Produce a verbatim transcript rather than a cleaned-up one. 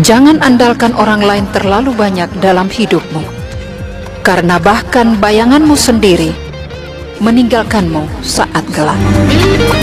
Jangan andalkan orang lain terlalu banyak dalam hidupmu, karena bahkan bayanganmu sendiri meninggalkanmu saat gelap.